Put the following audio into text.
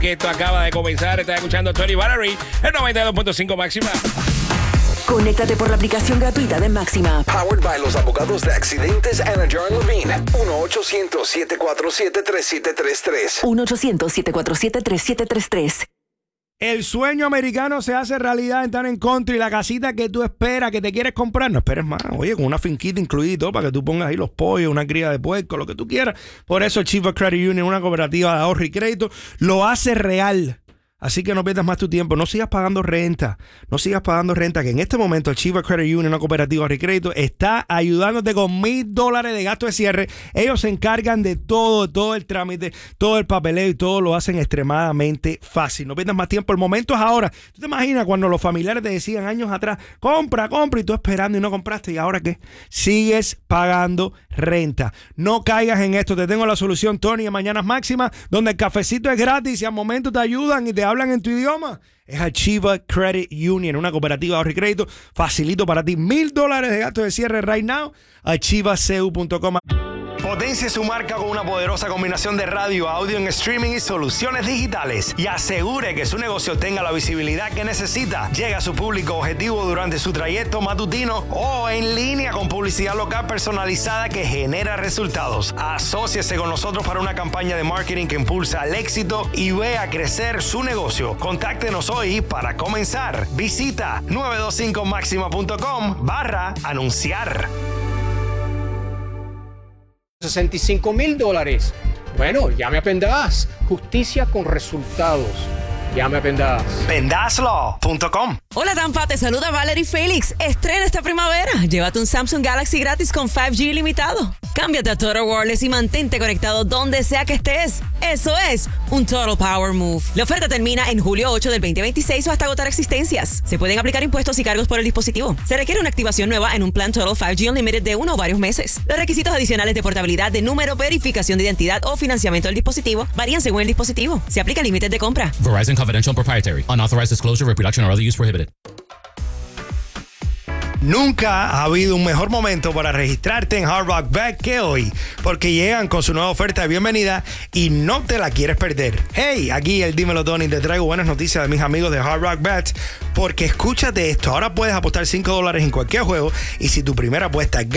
Que esto acaba de comenzar. Estás escuchando Tony Valerie, el 92.5 Máxima. Conéctate por la aplicación gratuita de Máxima. Powered by los abogados de accidentes Anna John Levine. 1-800-747-3733. 1-800-747-3733. El sueño americano se hace realidad en Town & Country. La casita que tú esperas, que te quieres comprar. No esperes más. Oye, con una finquita incluida y todo, para que tú pongas ahí los pollos, una cría de puerco, lo que tú quieras. Por eso Chiva Credit Union, una cooperativa de ahorro y crédito, lo hace real. Así que no pierdas más tu tiempo. No sigas pagando renta. No sigas pagando renta. Que en este momento Chiva Credit Union, una cooperativa de ahorro y crédito, está ayudándote con $1,000 de gasto de cierre. Ellos se encargan de todo el trámite, todo el papeleo y todo lo hacen extremadamente fácil. No pierdas más tiempo. El momento es ahora. ¿Tú te imaginas cuando los familiares te decían años atrás, compra, y tú esperando y no compraste? ¿Y ahora qué? Sigues pagando renta. No caigas en esto. Te tengo la solución, Tony, en Mañanas Máximas, donde el cafecito es gratis y al momento te ayudan y te hablan en tu idioma. Es Chiva Credit Union, una cooperativa de ahorro y crédito. Facilito para ti $1,000 de gasto de cierre right now. Chivaceu.com. Potencie su marca con una poderosa combinación de radio, audio en streaming y soluciones digitales. Y asegure que su negocio tenga la visibilidad que necesita. Llega a su público objetivo durante su trayecto matutino o en línea con publicidad local personalizada que genera resultados. Asóciese con nosotros para una campaña de marketing que impulsa el éxito y vea crecer su negocio. Contáctenos hoy para comenzar. Visita 925maxima.com/anunciar. $65,000. Bueno, llame a Pendas. Justicia con resultados. Llame a Pendas. Pendaslaw.com. Hola Tampa, te saluda Valerie Félix. Estrena esta primavera. Llévate un Samsung Galaxy gratis con 5G ilimitado. Cámbiate a Total Wireless y mantente conectado donde sea que estés. Eso es un Total Power Move. La oferta termina en julio 8 del 2026 o hasta agotar existencias. Se pueden aplicar impuestos y cargos por el dispositivo. Se requiere una activación nueva en un plan Total 5G Unlimited de uno o varios meses. Los requisitos adicionales de portabilidad de número, verificación de identidad o financiamiento del dispositivo varían según el dispositivo. Se aplica límites de compra. Verizon Confidential and Proprietary. Unauthorized disclosure, reproduction or other use prohibited. Nunca ha habido un mejor momento para registrarte en Hard Rock Bet que hoy, porque llegan con su nueva oferta de bienvenida y no te la quieres perder. Hey, aquí el Dímelo Tony, te traigo buenas noticias de mis amigos de Hard Rock Bet, porque escúchate esto, ahora puedes apostar $5 en cualquier juego y si tu primera apuesta